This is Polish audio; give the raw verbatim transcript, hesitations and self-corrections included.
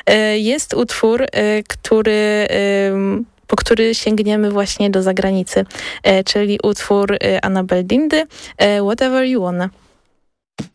jest utwór, który... po który sięgniemy właśnie do zagranicy, czyli utwór Annabel Dindy, Whatever You Wanna.